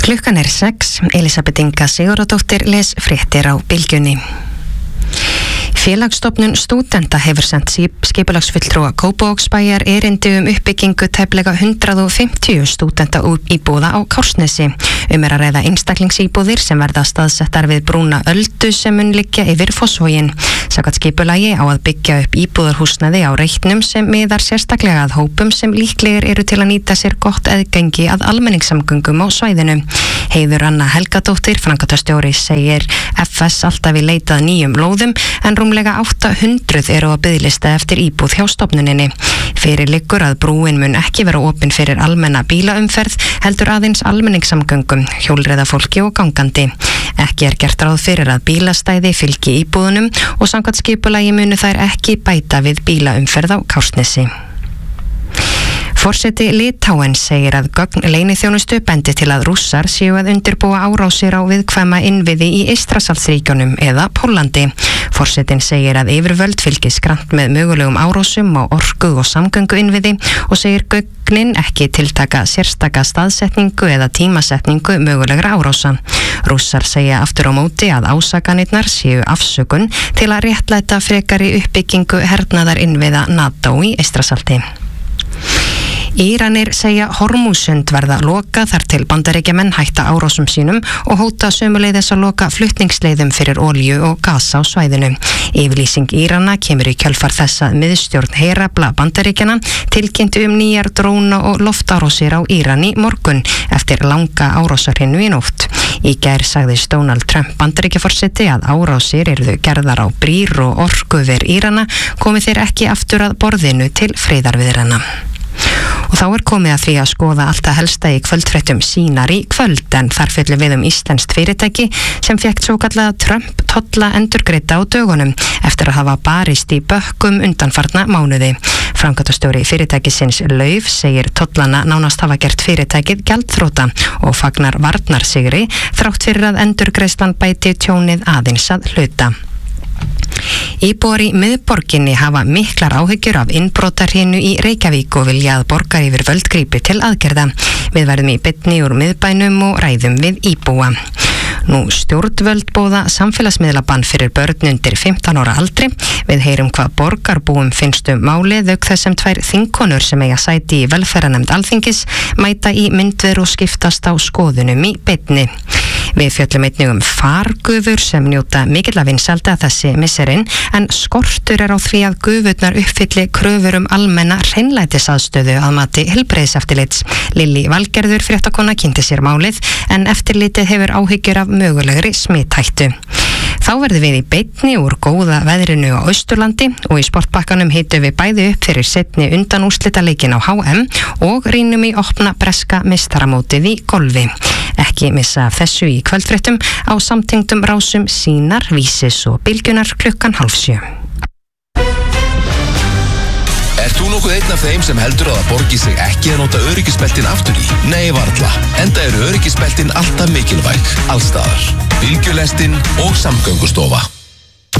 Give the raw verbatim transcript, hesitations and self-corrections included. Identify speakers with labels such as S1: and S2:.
S1: Klukkan er sex, Elísabet Inga Sigurðardóttir les fréttir á Bylgjunni. Félagsstofnun stúdenta hefur sent skipulagsfulltrúa Kópavogsbæjar erindi um uppbyggingu tæplega hundrað og fimmtíu stúdenta íbúða á Kársnesi. Um er að ræða einstaklingsíbúðir sem verða staðsettar við brúna Öldu sem mun liggja yfir Fossvoginn. Samkvæmt skipulagi á að byggja upp íbúðarhúsnæði á reitnum sem miðar sérstaklega að hópum sem líklegir eru til að nýta sér gott aðgengi að almenningssamgöngum á svæðinu. Heiður Anna Helgadóttir, framkvæmdastjóri, segir F S alltaf í leitað nýjum lóðum en rúmlega átta hundruð eru á biðlista eftir íbúð hjá stofnuninni. Fyrir liggur að brúin mun ekki vera opin fyrir almenna bílaumferð, heldur aðeins almenningssamgöngum, hjólreiðafólki og gangandi. Ekki er gert ráð fyrir að bílastæði fylgi íbúðunum og samkvæmt skipulagi munu þær ekki bæta við bílaumferð á Kársnesi. Forseti Litáens segir að gögn leyniþjónustu bendi til að Rússar séu að undirbúa árásir á viðkvæma innviði í Eystrasaltsríkjunum eða Póllandi. Forsetinn segir að yfirvöld fylgist grannt með mögulegum árásum á orku og samgöngu innviði og segir gögnin ekki tiltaka sérstaka staðsetningu eða tímasetningu mögulegra árása. Rússar segja aftur á móti að ásakanirnar séu afsökun til að réttlæta frekari uppbyggingu hernaðar innviða NATO í Eystrasalti. Íranir segja Hormúsund verða loka þar til Bandaríkjamenn hætta árásum sínum og hóta sömuleiðis að loka flutningsleiðum fyrir olíu og gas á svæðinu. Yfirlýsing Írana kemur í kjölfar þess að miðstjórn herafla Bandaríkjanna tilkynnti um nýjar dróna og loftárásir á Íran í morgun eftir langa árásarhinu í nótt. Í gær sagðist Donald Trump Bandaríkjaforseti að árásir yrðu gerðar á brýr og orkuver Írana komi þeir ekki aftur að borðinu til friðarviðræðna. Og þá er komið að því að skoða allt að helsta í kvöldfréttum sínar í kvöld en þar fjöllum við um íslenskt fyrirtæki sem fékk svokallaða Trump tolla endurgreidda á dögunum eftir að hafa barist í bökkum undanfarna mánuði. Framkvæmdastjóri fyrirtækisins Lauf segir tollana nánast hafa gert fyrirtækið gjaldþrota og fagnar varnarsigri þrátt fyrir að endurgreiðslan bæti tjónið aðeins að hluta. Íbúar í miðborginni hafa miklar áhyggjur af innbrotarhinu í Reykjavík og vilja að borgaryfirvöld grípi til aðgerða. Við verðum í beinni úr miðbænum og ræðum við íbúa. Nú stjórnvöld boða samfélagsmiðlabann fyrir börn undir fimmtán ára aldri. Við heyrum hvað borgarbúum finnst um málið auk þess sem tvær þingkonur sem eiga sæti í velferðarnefnd Alþingis mæta í myndver og skiptast á skoðunum í beinni. Við fjöllum einnig um fargufur sem njóta mikilla vinsælda þessi misserinn en skortur er á því að gufurnar uppfylli kröfur um almenna hreinlætisaðstöðu að mati heilbrigðiseftirlits. Lillý Valgerður fréttakona kynnti sér málið en eftirlitið hefur áhyggjur af mögulegri smithættu. Þá verðum við í beinni úr góða veðrinu á Austurlandi og í sportbakkanum hitum við bæði upp fyrir seinni undanúrslitaleikin á H M og rýnum í opna breska meistaramótið í golfi. Ekki missa af þessu í kvöldfréttum á samtengdum rásum Sínar, Vísis og Bylgjunar klukkan hálf sjö.
S2: Er þú nokkuð einn af þeim sem heldur að það borgi sig ekki að nota öryggisbeltin aftur í? Nei, varla. Enda eru öryggisbeltin alltaf mikilvæg, allstaðar. Bylgjulestin og Samgöngustofa.